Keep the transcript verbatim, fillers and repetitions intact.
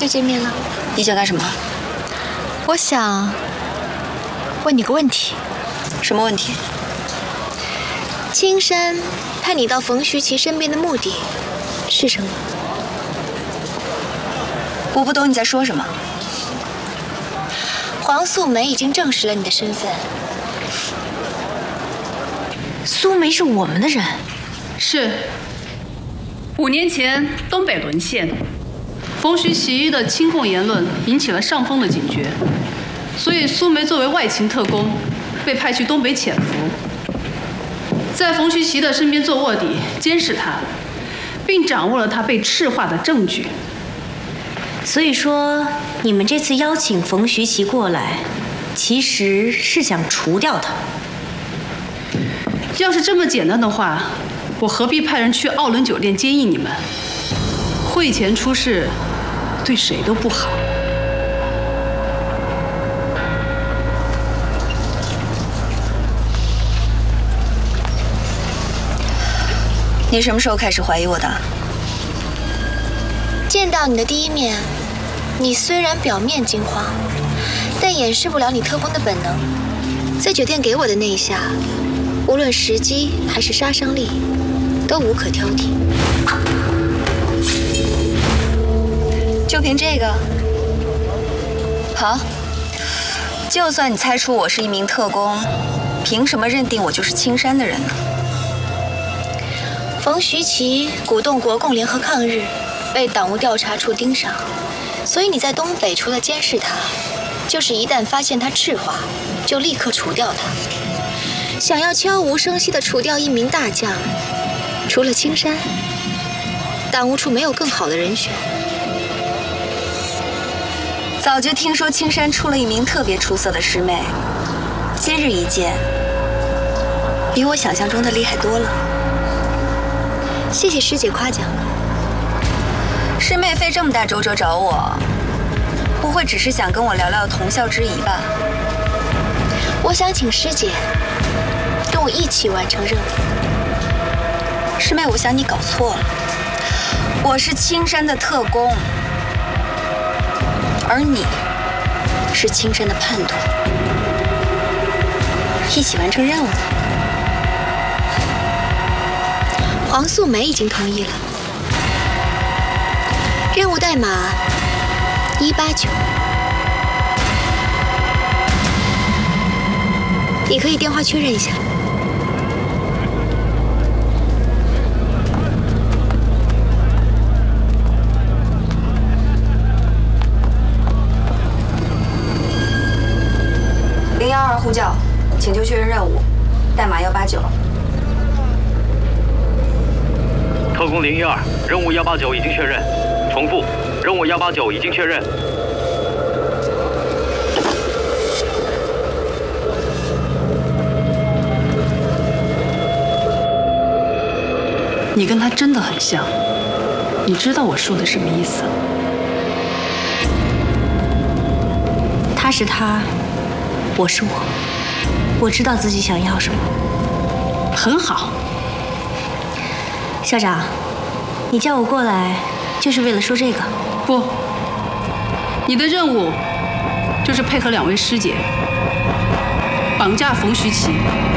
又见面了。 你想干什么？ 我想问你个问题。 什么问题？ 青山派你到冯徐琪身边的目的是什么？ 我不懂你在说什么。 黄素梅已经证实了你的身份。 苏梅是我们的人。 是。五年前东北沦陷，冯徐琪的亲共言论引起了上峰的警觉，所以苏梅作为外勤特工被派去东北潜伏，在冯徐琪的身边做卧底，监视他，并掌握了他被赤化的证据。 所以说，你们这次邀请冯徐琪过来，其实是想除掉他。 要是这么简单的话，我何必派人去奥伦酒店接应你们？会前出事，对谁都不好。 你什么时候开始怀疑我的？ 见到你的第一面，你虽然表面惊慌，但掩饰不了你特工的本能。在酒店给我的那一下，无论时机还是杀伤力，都无可挑剔。 就凭这个？好，就算你猜出我是一名特工，凭什么认定我就是青山的人呢？ 冯徐琪鼓动国共联合抗日，被党务调查处盯上，所以你在东北除了监视他，就是一旦发现他赤化，就立刻除掉他。想要悄无声息地除掉一名大将，除了青山，党务处没有更好的人选。 早就听说青山出了一名特别出色的师妹，今日一见，比我想象中的厉害多了。 谢谢师姐夸奖。 师妹费这么大周折找我，不会只是想跟我聊聊同校之谊吧？ 我想请师姐跟我一起完成任务。 师妹，我想你搞错了，我是青山的特工，而你是青山的叛徒，一起完成任务。 黄素梅已经同意了，任务代码一八九，你可以电话确认一下。 零幺二呼叫，请求确认任务，代码幺八九。 特工零一二，任务幺八九已经确认。重复，任务幺八九已经确认。 你跟他真的很像，你知道我说的什么意思？ 他是他，我是我，我知道自己想要什么。 很好。 校长，你叫我过来就是为了说这个？ 不，你的任务就是配合两位师姐绑架冯徐琪。